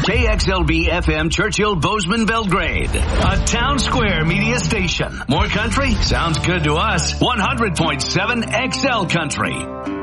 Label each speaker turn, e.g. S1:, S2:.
S1: KXLB FM Churchill Bozeman Belgrade. A Town Square media station. More country? Sounds good to us. 100.7 XL Country.